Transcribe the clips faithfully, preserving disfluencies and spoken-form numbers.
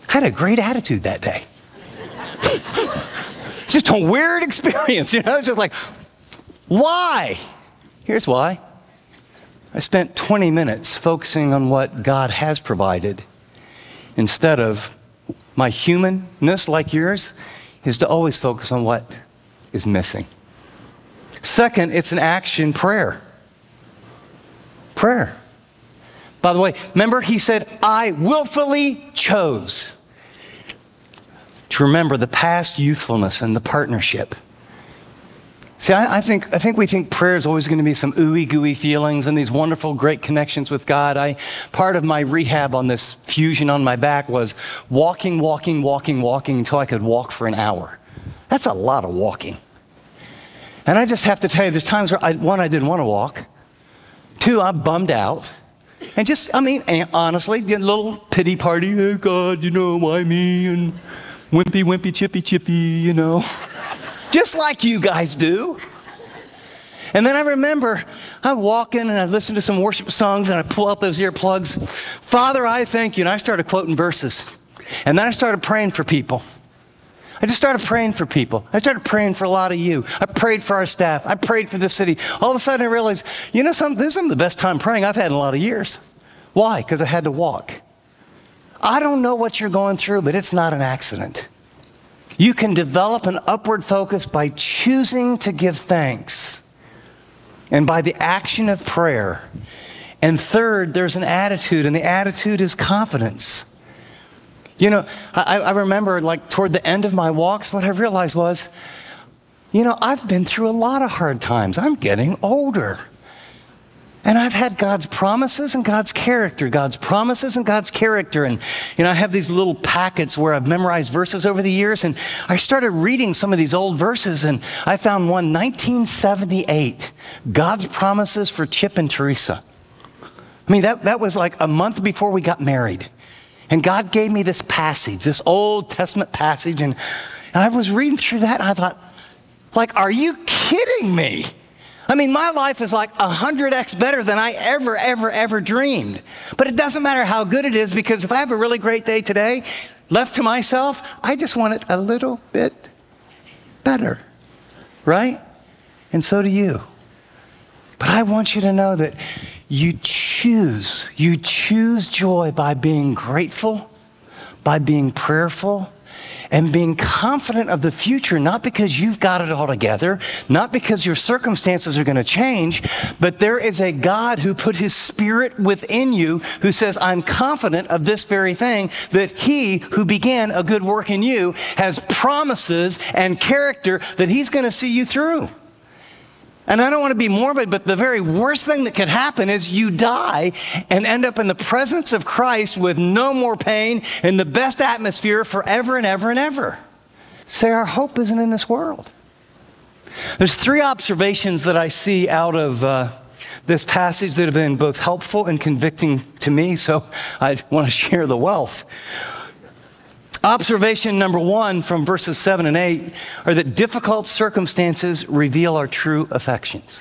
I had a great attitude that day. It's just a weird experience, you know? It's just like, why? Here's why. I spent twenty minutes focusing on what God has provided instead of my humanness, like yours, is to always focus on what is missing. Second, it's an action prayer. Prayer. By the way, remember he said, I willfully chose to remember the past youthfulness and the partnership. See, I, I think I think we think prayer is always going to be some ooey gooey feelings and these wonderful, great connections with God. I part of my rehab on this fusion on my back was walking, walking, walking, walking until I could walk for an hour. That's a lot of walking. And I just have to tell you, there's times where, I, one, I didn't want to walk. Two, I'm bummed out. And just, I mean, honestly, get a little pity party. Oh, God, you know, why me? And wimpy, wimpy, chippy, chippy, you know. Just like you guys do. And then I remember I'm walking and I listen to some worship songs and I pull out those earplugs. Father, I thank you. And I started quoting verses. And then I started praying for people. I just started praying for people. I started praying for a lot of you. I prayed for our staff. I prayed for the city. All of a sudden I realized, you know something, this is some of the best time praying I've had in a lot of years. Why? Because I had to walk. I don't know what you're going through, but it's not an accident. You can develop an upward focus by choosing to give thanks and by the action of prayer. And third, there's an attitude, and the attitude is confidence. You know, I, I remember like toward the end of my walks, what I realized was, you know, I've been through a lot of hard times. I'm getting older. And I've had God's promises and God's character, God's promises and God's character. And, you know, I have these little packets where I've memorized verses over the years. And I started reading some of these old verses and I found one, nineteen seventy-eight, God's promises for Chip and Teresa. I mean, that, that was like a month before we got married. And God gave me this passage, this Old Testament passage. And I was reading through that and I thought, like, are you kidding me? I mean, my life is like one hundred x better than I ever, ever, ever dreamed. But it doesn't matter how good it is, because if I have a really great day today, left to myself, I just want it a little bit better, right? And so do you. But I want you to know that you choose, you choose joy by being grateful, by being prayerful, and being confident of the future, not because you've got it all together, not because your circumstances are going to change, but there is a God who put his spirit within you who says, I'm confident of this very thing, that he who began a good work in you has promises and character that he's going to see you through. And I don't want to be morbid, but the very worst thing that could happen is you die and end up in the presence of Christ with no more pain in the best atmosphere forever and ever and ever. Say, our hope isn't in this world. There's three observations that I see out of uh, this passage that have been both helpful and convicting to me, so I want to share the wealth. Observation number one from verses seven and eight are that difficult circumstances reveal our true affections.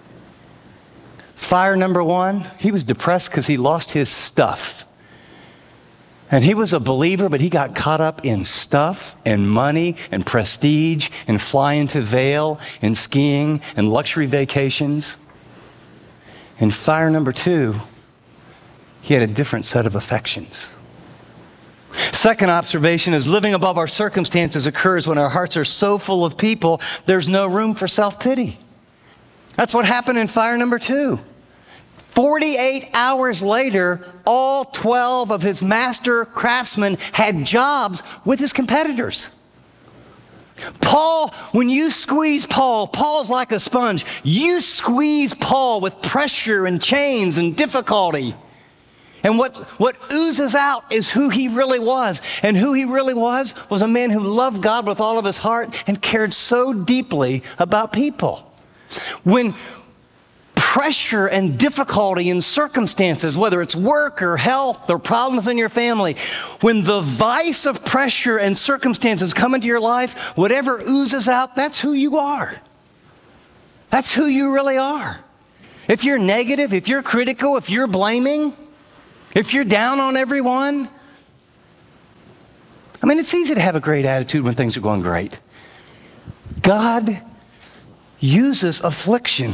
Fire number one, he was depressed because he lost his stuff. And he was a believer, but he got caught up in stuff and money and prestige and flying to Vail and skiing and luxury vacations. And fire number two, he had a different set of affections. Second observation is living above our circumstances occurs when our hearts are so full of people, there's no room for self-pity. That's what happened in fire number two. forty-eight hours later, all twelve of his master craftsmen had jobs with his competitors. Paul, when you squeeze Paul, Paul's like a sponge. You squeeze Paul with pressure and chains and difficulty. And what, what oozes out is who he really was. And who he really was was a man who loved God with all of his heart and cared so deeply about people. When pressure and difficulty in circumstances, whether it's work or health or problems in your family, when the vice of pressure and circumstances come into your life, whatever oozes out, that's who you are. That's who you really are. If you're negative, if you're critical, if you're blaming, if you're down on everyone, I mean, it's easy to have a great attitude when things are going great. God uses affliction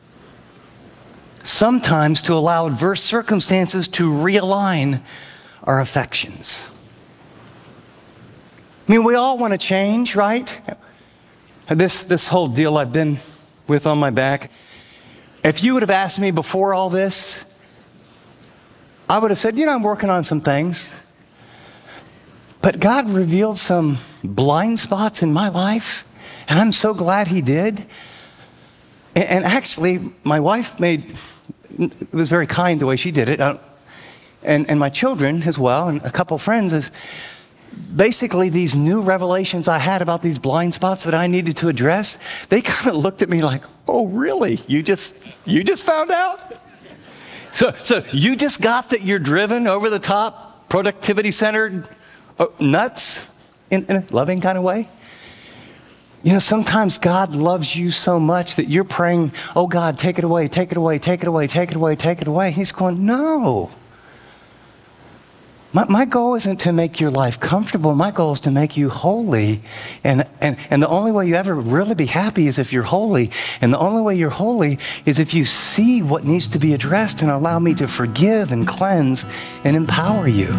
sometimes to allow adverse circumstances to realign our affections. I mean, we all want to change, right? This, this whole deal I've been with on my back, if you would have asked me before all this, I would have said, you know, I'm working on some things. But God revealed some blind spots in my life, and I'm so glad he did. And, and actually, my wife made, it was very kind the way she did it, I, and, and my children as well, and a couple friends, is basically these new revelations I had about these blind spots that I needed to address. They kind of looked at me like, oh, really? You just, you just found out? So, so you just got that you're driven over the top, productivity-centered, Oh, nuts in, in a loving kind of way? You know, sometimes God loves you so much that you're praying, oh God, take it away, take it away, take it away, take it away, take it away. He's going, no. My, my goal isn't to make your life comfortable. My goal is to make you holy. And, and, and the only way you ever really be happy is if you're holy. And the only way you're holy is if you see what needs to be addressed and allow me to forgive and cleanse and empower you.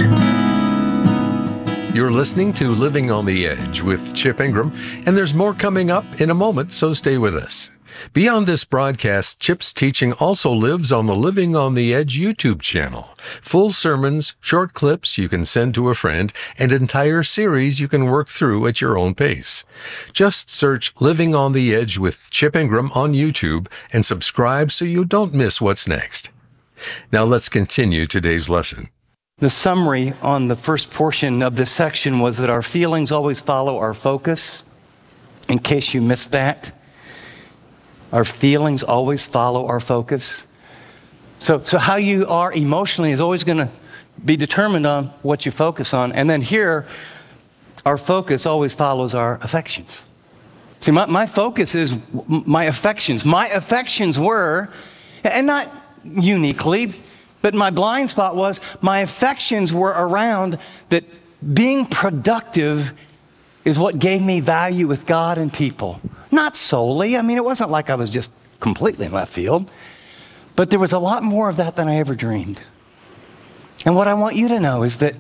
You're listening to Living on the Edge with Chip Ingram, and there's more coming up in a moment, so stay with us. Beyond this broadcast, Chip's teaching also lives on the Living on the Edge YouTube channel. Full sermons, short clips you can send to a friend, and entire series you can work through at your own pace. Just search Living on the Edge with Chip Ingram on YouTube and subscribe so you don't miss what's next. Now let's continue today's lesson. The summary on the first portion of this section was that our feelings always follow our focus. In case you missed that, our feelings always follow our focus. So, so how you are emotionally is always going to be determined on what you focus on. And then here, our focus always follows our affections. See, my, my focus is my affections. My affections were, and not uniquely, but my blind spot was my affections were around that being productive is what gave me value with God and people. Not solely. I mean, it wasn't like I was just completely in left field. But there was a lot more of that than I ever dreamed. And what I want you to know is that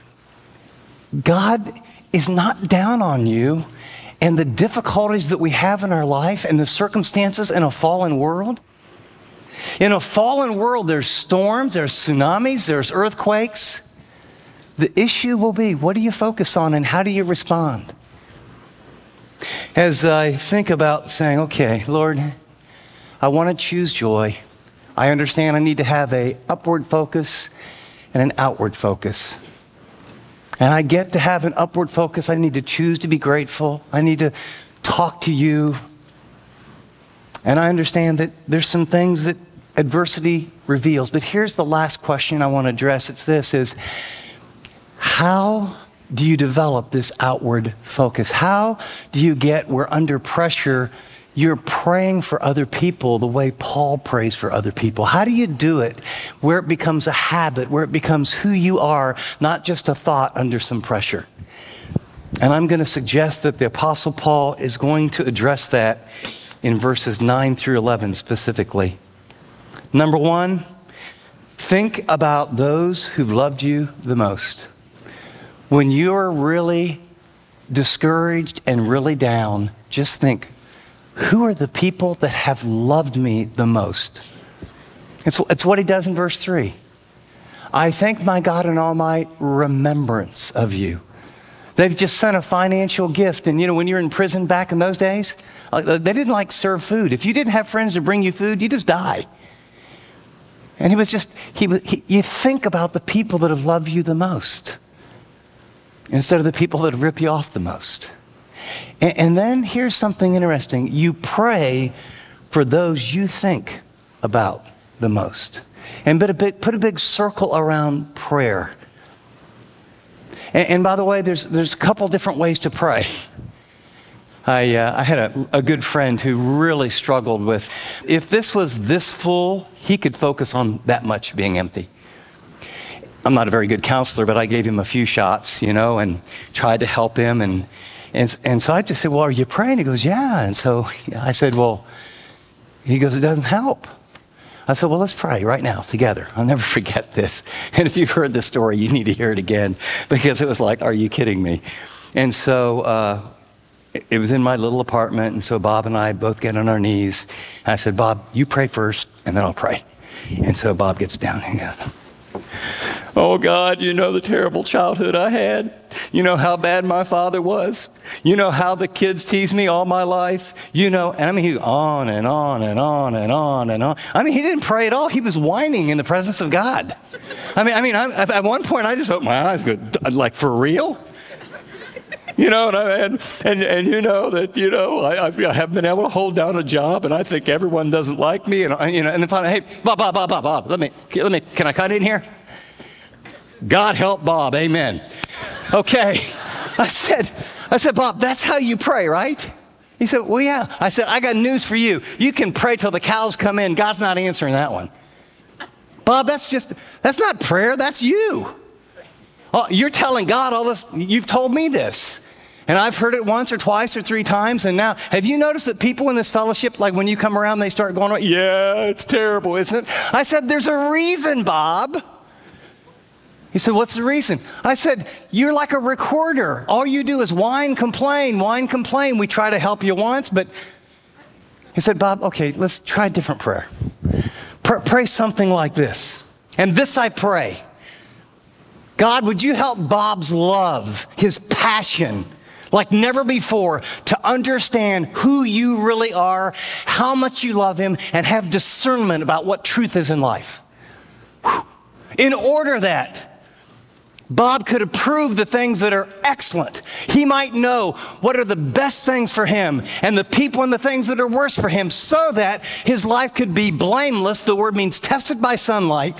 God is not down on you and the difficulties that we have in our life and the circumstances in a fallen world. In a fallen world, there's storms, there's tsunamis, there's earthquakes. The issue will be, what do you focus on and how do you respond? As I think about saying, okay, Lord, I want to choose joy. I understand I need to have an upward focus and an outward focus. And I get to have an upward focus. I need to choose to be grateful. I need to talk to you. And I understand that there's some things that adversity reveals. But here's the last question I want to address. It's this, is how do you develop this outward focus? How do you get where under pressure you're praying for other people the way Paul prays for other people? How do you do it where it becomes a habit, where it becomes who you are, not just a thought under some pressure? And I'm going to suggest that the Apostle Paul is going to address that in verses nine through eleven specifically. Number one, think about those who've loved you the most. When you're really discouraged and really down, just think, who are the people that have loved me the most? It's, it's what he does in verse three. I thank my God in all my remembrance of you. They've just sent a financial gift. And you know, when you're in prison back in those days, they didn't like serve food. If you didn't have friends to bring you food, you just die. And he was just, he, he you think about the people that have loved you the most instead of the people that have ripped you off the most. And, and then here's something interesting. You pray for those you think about the most. And put a big, put a big circle around prayer. And, and by the way, there's, there's a couple different ways to pray. I, uh, I had a, a good friend who really struggled with, if this was this full, he could focus on that much being empty. I'm not a very good counselor, but I gave him a few shots, you know, and tried to help him. And, and, and so I just said, well, are you praying? He goes, yeah. And so I said, well, he goes, it doesn't help. I said, well, let's pray right now together. I'll never forget this. And if you've heard this story, you need to hear it again, because it was like, are you kidding me? And so uh, it, it was in my little apartment. And so Bob and I both get on our knees. And I said, Bob, you pray first, and then I'll pray. And so Bob gets down and goes, oh, God, you know the terrible childhood I had. You know how bad my father was. You know how the kids teased me all my life. You know, and I mean, he on and on and on and on and on. I mean, he didn't pray at all. He was whining in the presence of God. I mean, I mean, I, at one point, I just opened my eyes, go, like, for real? You know, and, I, and, and, and you know that, you know, I, I haven't been able to hold down a job, and I think everyone doesn't like me. And, you know, and then finally, hey, Bob, Bob, Bob, Bob, Bob, let me, let me, can I cut in here? God help Bob, amen. Okay, I said, I said, Bob, that's how you pray, right? He said, well, yeah. I said, I got news for you. You can pray till the cows come in. God's not answering that one. Bob, that's just, that's not prayer, that's you. Oh, you're telling God all this, you've told me this. And I've heard it once or twice or three times. And now, have you noticed that people in this fellowship, like when you come around, they start going, yeah, it's terrible, isn't it? I said, there's a reason, Bob. He said, what's the reason? I said, you're like a recorder. All you do is whine, complain, whine, complain. We try to help you once, but he said, Bob, okay, let's try a different prayer. Pr- pray something like this. And this I pray. God, would you help Bob's love, his passion, like never before, to understand who you really are, how much you love him, and have discernment about what truth is in life. Whew. In order that Bob could approve the things that are excellent. He might know what are the best things for him and the people and the things that are worse for him, so that his life could be blameless. The word means tested by sunlight.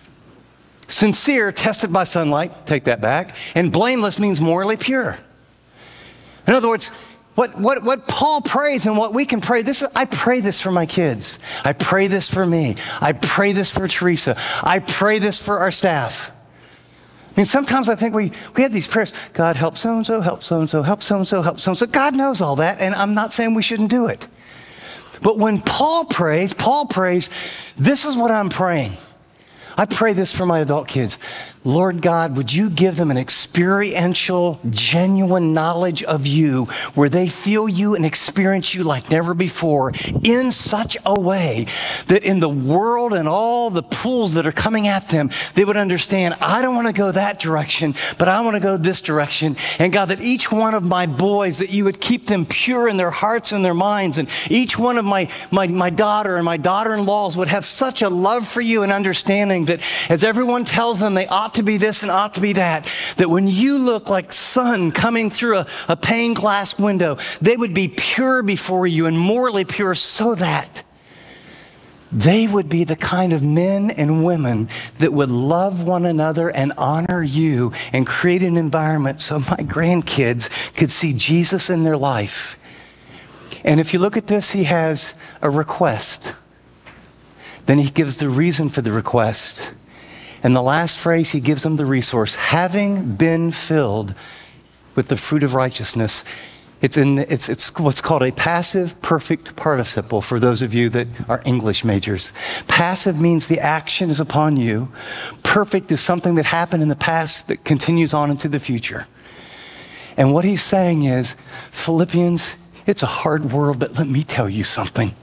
Sincere, tested by sunlight, take that back. And blameless means morally pure. In other words, what, what, what Paul prays and what we can pray, this, I pray this for my kids. I pray this for me. I pray this for Teresa. I pray this for our staff. I mean, sometimes I think we, we have these prayers, God help so-and-so, help so-and-so, help so-and-so, help so-and-so. God knows all that, and I'm not saying we shouldn't do it. But when Paul prays, Paul prays, this is what I'm praying. I pray this for my adult kids. Lord God, would you give them an experiential, genuine knowledge of you, where they feel you and experience you like never before, in such a way that in the world and all the pools that are coming at them, they would understand, I don't want to go that direction, but I want to go this direction. And God, that each one of my boys, that you would keep them pure in their hearts and their minds. And each one of my, my, my daughter and my daughter-in-laws would have such a love for you and understanding that as everyone tells them they ought to be this and ought to be that, that when you look like sun coming through a, a pane glass window, they would be pure before you and morally pure, so that they would be the kind of men and women that would love one another and honor you and create an environment so my grandkids could see Jesus in their life. And if you look at this, he has a request. Then he gives the reason for the request. And the last phrase, he gives them the resource. Having been filled with the fruit of righteousness. It's, in, it's, it's what's called a passive perfect participle for those of you that are English majors. Passive means the action is upon you. Perfect is something that happened in the past that continues on into the future. And what he's saying is, Philippians, it's a hard world, but let me tell you something.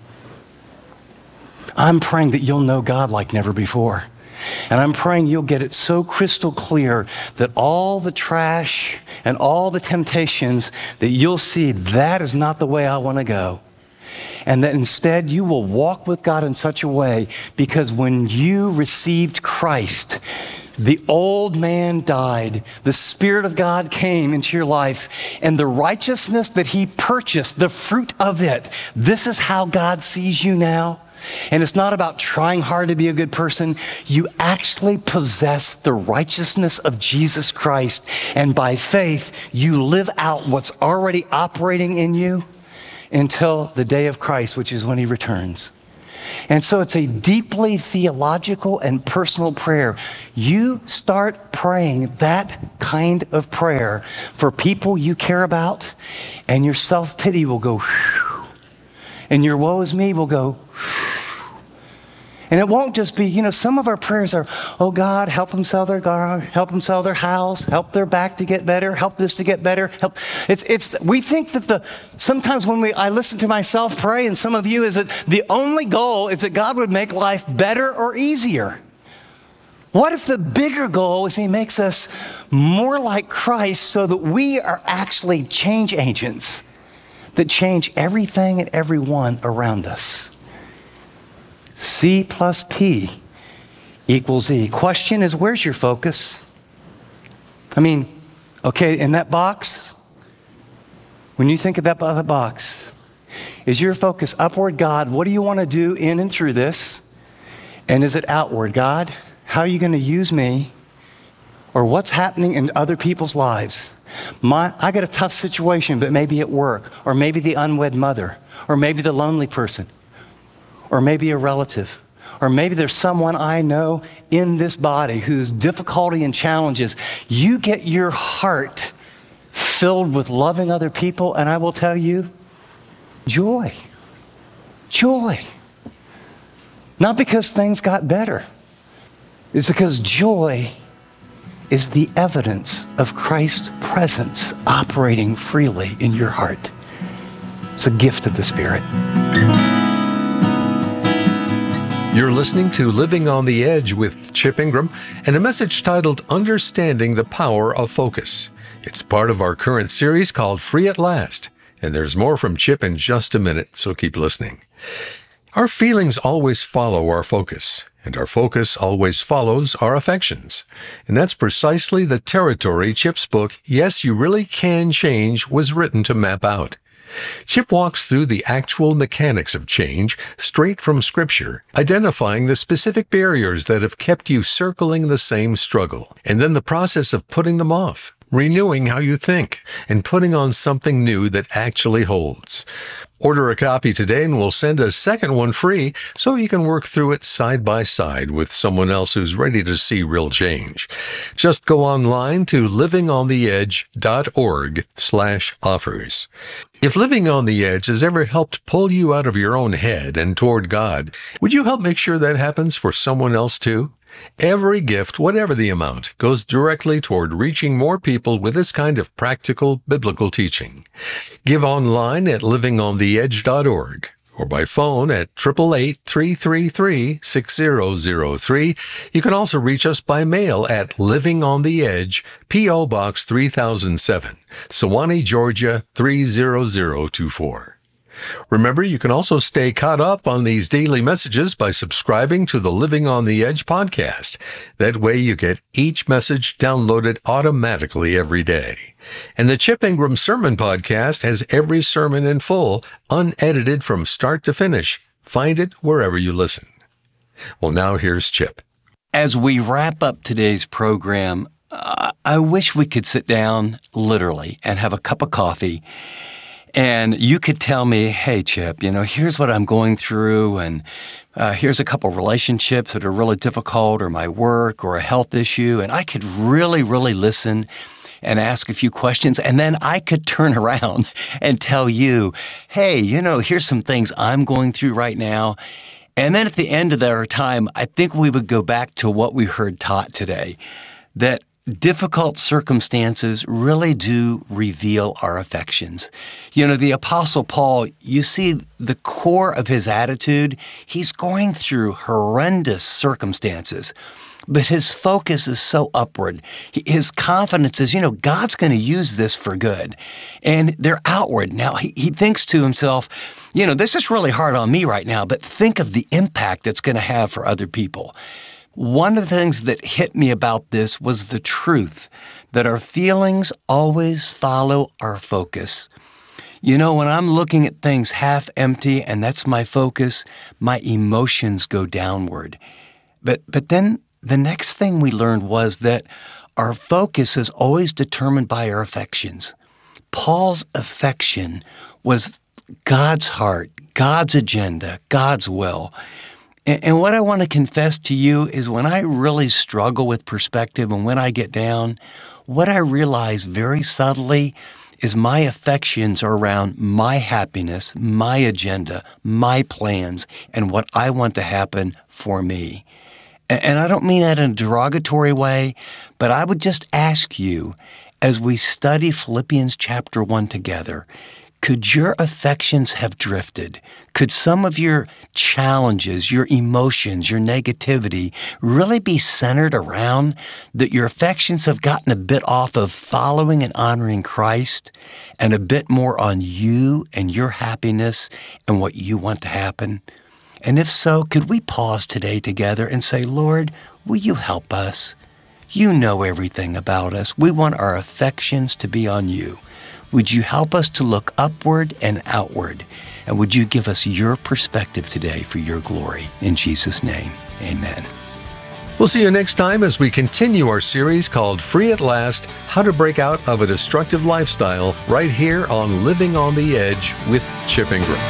I'm praying that you'll know God like never before. And I'm praying you'll get it so crystal clear that all the trash and all the temptations, that you'll see that is not the way I want to go. And that instead you will walk with God in such a way, because when you received Christ, the old man died, the Spirit of God came into your life, and the righteousness that he purchased, the fruit of it, this is how God sees you now. And it's not about trying hard to be a good person. You actually possess the righteousness of Jesus Christ. And by faith, you live out what's already operating in you until the day of Christ, which is when he returns. And so it's a deeply theological and personal prayer. You start praying that kind of prayer for people you care about, and your self-pity will go, whew, and your woe is me will go, whew. And it won't just be, you know, some of our prayers are, oh God, help them sell their car, help them sell their house, help their back to get better, help this to get better. Help. It's, it's, we think that the, sometimes when we, I listen to myself pray, and some of you, is that the only goal is that God would make life better or easier. What if the bigger goal is He makes us more like Christ so that we are actually change agents that change everything and everyone around us? C plus P equals E. Question is, where's your focus? I mean, okay, in that box, when you think of that, that box, is your focus upward? God, what do you want to do in and through this? And is it outward? God, how are you going to use me? Or what's happening in other people's lives? My, I got a tough situation, but maybe at work, or maybe the unwed mother, or maybe the lonely person, or maybe a relative, or maybe there's someone I know in this body whose difficulty and challenges. You get your heart filled with loving other people, and I will tell you, joy. Joy. Not because things got better. It's because joy is the evidence of Christ's presence operating freely in your heart. It's a gift of the Spirit. You're listening to Living on the Edge with Chip Ingram and a message titled Understanding the Power of Focus. It's part of our current series called Free at Last, and there's more from Chip in just a minute, so keep listening. Our feelings always follow our focus, and our focus always follows our affections. And that's precisely the territory Chip's book, Yes, You Really Can Change, was written to map out. Chip walks through the actual mechanics of change straight from Scripture, identifying the specific barriers that have kept you circling the same struggle, and then the process of putting them off, renewing how you think, and putting on something new that actually holds. Order a copy today and we'll send a second one free so you can work through it side by side with someone else who's ready to see real change. Just go online to livingontheedge.org slash offers. If Living on the Edge has ever helped pull you out of your own head and toward God, would you help make sure that happens for someone else too? Every gift, whatever the amount, goes directly toward reaching more people with this kind of practical biblical teaching. Give online at living on the edge dot org or by phone at eight eight eight, three three three, six zero zero three. You can also reach us by mail at Living on the Edge, P O Box three thousand seven, Sewanee, Georgia three zero zero two four. Remember, you can also stay caught up on these daily messages by subscribing to the Living on the Edge podcast. That way you get each message downloaded automatically every day. And the Chip Ingram Sermon Podcast has every sermon in full, unedited from start to finish. Find it wherever you listen. Well, now here's Chip. As we wrap up today's program, uh, I wish we could sit down literally and have a cup of coffee. And you could tell me, hey, Chip, you know, here's what I'm going through, and uh, here's a couple relationships that are really difficult, or my work, or a health issue, and I could really, really listen and ask a few questions, and then I could turn around and tell you, hey, you know, here's some things I'm going through right now. And then at the end of our time, I think we would go back to what we heard taught today, that difficult circumstances really do reveal our affections. You know, the Apostle Paul, you see the core of his attitude. He's going through horrendous circumstances, but his focus is so upward. His confidence is, you know, God's going to use this for good. And they're outward. Now, he, he thinks to himself, you know, this is really hard on me right now, but think of the impact it's going to have for other people. One of the things that hit me about this was the truth that our feelings always follow our focus. You know, when I'm looking at things half empty and that's my focus, my emotions go downward. But but then the next thing we learned was that our focus is always determined by our affections. Paul's affection was God's heart, God's agenda, God's will. And, and what I want to confess to you is when I really struggle with perspective and when I get down, what I realize very subtly is my affections are around my happiness, my agenda, my plans, and what I want to happen for me. And, and I don't mean that in a derogatory way, but I would just ask you, as we study Philippians chapter one together, could your affections have drifted? Could some of your challenges, your emotions, your negativity really be centered around that your affections have gotten a bit off of following and honoring Christ and a bit more on you and your happiness and what you want to happen? And if so, could we pause today together and say, Lord, will you help us? You know everything about us. We want our affections to be on you. Would you help us to look upward and outward? And would you give us your perspective today for your glory? In Jesus' name, amen. We'll see you next time as we continue our series called Free at Last, How to Break Out of a Destructive Lifestyle, right here on Living on the Edge with Chip Ingram.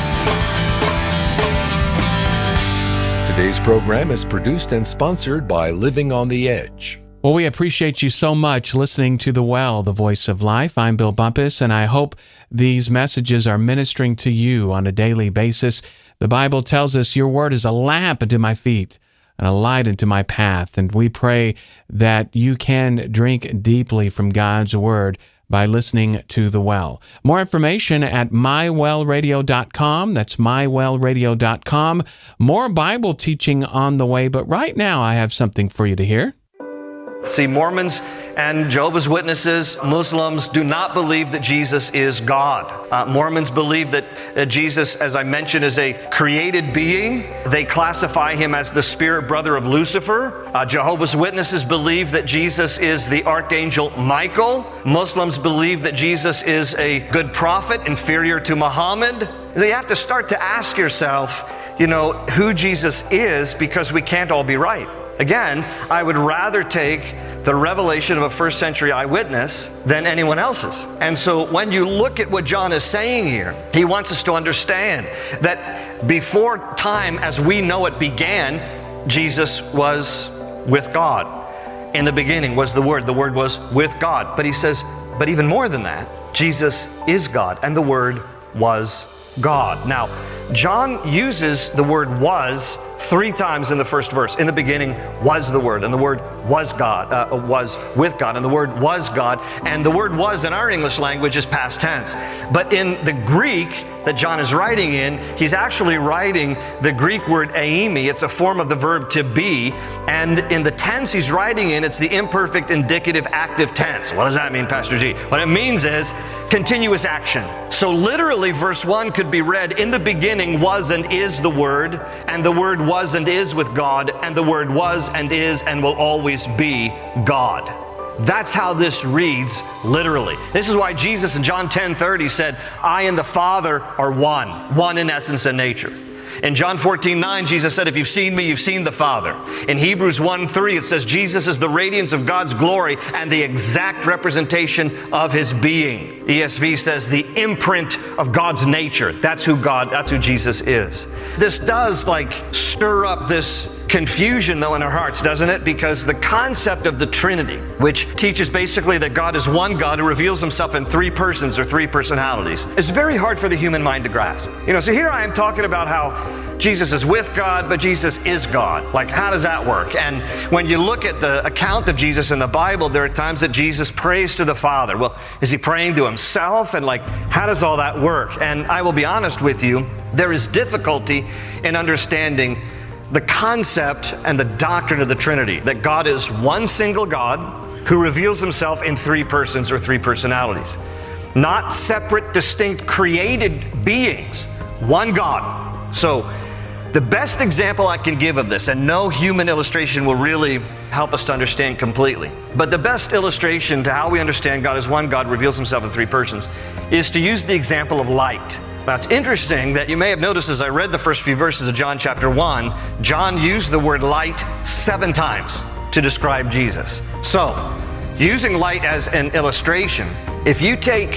Today's program is produced and sponsored by Living on the Edge. Well, we appreciate you so much listening to The Well, the Voice of Life. I'm Bill Bumpus, and I hope these messages are ministering to you on a daily basis. The Bible tells us your word is a lamp unto my feet and a light unto my path, and we pray that you can drink deeply from God's word by listening to The Well. More information at my well radio dot com. That's my well radio dot com. More Bible teaching on the way, but right now I have something for you to hear. See, Mormons and Jehovah's Witnesses, Muslims do not believe that Jesus is God. Uh, Mormons believe that uh, Jesus, as I mentioned, is a created being. They classify him as the spirit brother of Lucifer. Uh, Jehovah's Witnesses believe that Jesus is the archangel Michael. Muslims believe that Jesus is a good prophet, inferior to Muhammad. So you have to start to ask yourself, you know, who Jesus is, because we can't all be right. Again, I would rather take the revelation of a first century eyewitness than anyone else's. And so when you look at what John is saying here, he wants us to understand that before time as we know it began, Jesus was with God. In the beginning was the Word. The Word was with God. But he says, but even more than that, Jesus is God, and the Word was God. Now, John uses the word was three times in the first verse. In the beginning was the Word, and the Word was God, uh, was with God, and the Word was God. And the word was in our English language is past tense. But in the Greek that John is writing in, he's actually writing the Greek word eimi. It's a form of the verb to be. And in the tense he's writing in, it's the imperfect indicative active tense. What does that mean, Pastor G? What it means is continuous action. So literally verse one could be read, in the beginning was and is the Word, and the Word was and is with God, and the Word was and is and will always be God. That's how this reads literally. This is why Jesus in John ten thirty said, I and the Father are one, one in essence and nature. In John fourteen nine, Jesus said, if you've seen me, you've seen the Father. In Hebrews one three, it says, Jesus is the radiance of God's glory and the exact representation of His being. E S V says, the imprint of God's nature. That's who God, that's who Jesus is. This does like stir up this confusion though in our hearts, doesn't it? Because the concept of the Trinity, which teaches basically that God is one God who reveals Himself in three persons or three personalities, is very hard for the human mind to grasp. You know, so here I am talking about how Jesus is with God, but Jesus is God. Like, how does that work? And when you look at the account of Jesus in the Bible, there are times that Jesus prays to the Father. Well, is He praying to Himself? And like, how does all that work? And I will be honest with you, there is difficulty in understanding the concept and the doctrine of the Trinity, that God is one single God who reveals Himself in three persons or three personalities. Not separate, distinct, created beings. One God. So, the best example I can give of this, and no human illustration will really help us to understand completely, but the best illustration to how we understand God as one God reveals Himself in three persons is to use the example of light. Now, it's interesting that you may have noticed as I read the first few verses of John chapter one, John used the word light seven times to describe Jesus. So, using light as an illustration, if you take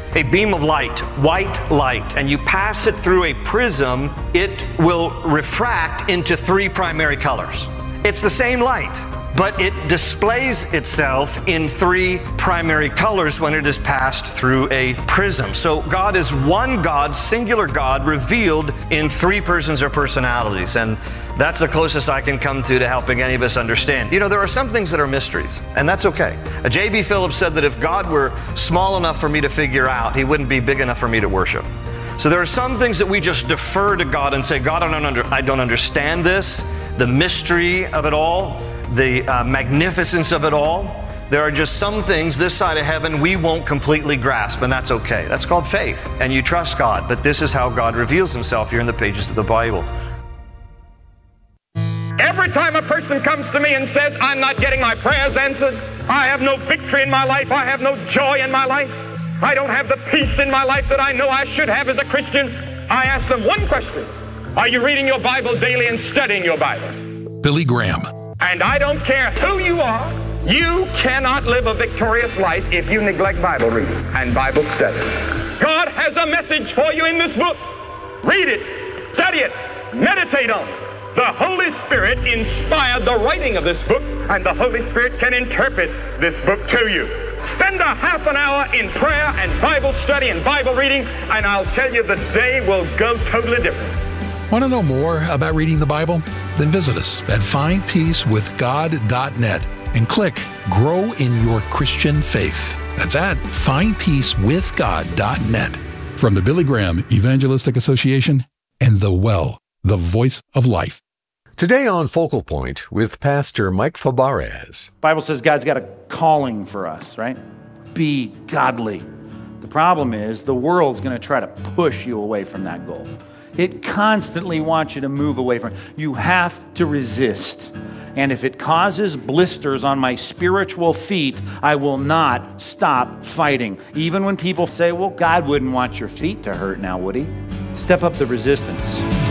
a beam of light, white light, and you pass it through a prism, it will refract into three primary colors. It's the same light, but it displays itself in three primary colors when it is passed through a prism. So God is one God, singular God, revealed in three persons or personalities. And that's the closest I can come to to helping any of us understand. You know, there are some things that are mysteries, and that's okay. J B Phillips said that if God were small enough for me to figure out, he wouldn't be big enough for me to worship. So there are some things that we just defer to God and say, God, I don't, under, I don't understand this, the mystery of it all, the uh, magnificence of it all. There are just some things this side of heaven we won't completely grasp, and that's okay. That's called faith, and you trust God. But this is how God reveals himself here in the pages of the Bible. Every time a person comes to me and says, I'm not getting my prayers answered, I have no victory in my life, I have no joy in my life, I don't have the peace in my life that I know I should have as a Christian, I ask them one question: are you reading your Bible daily and studying your Bible? Billy Graham. And I don't care who you are, you cannot live a victorious life if you neglect Bible reading and Bible study. God has a message for you in this book. Read it, study it, meditate on it. The Holy Spirit inspired the writing of this book, and the Holy Spirit can interpret this book to you. Spend a half an hour in prayer and Bible study and Bible reading, and I'll tell you the day will go totally different. Want to know more about reading the Bible? Then visit us at find peace with god dot net and click Grow in Your Christian Faith. That's at find peace with god dot net. From the Billy Graham Evangelistic Association and The Well, the voice of life. Today on Focal Point with Pastor Mike Fabarez. The Bible says God's got a calling for us, right? Be godly. The problem is the world's going to try to push you away from that goal. It constantly wants you to move away from it. You have to resist. And if it causes blisters on my spiritual feet, I will not stop fighting. Even when people say, well, God wouldn't want your feet to hurt now, would he? Step up the resistance.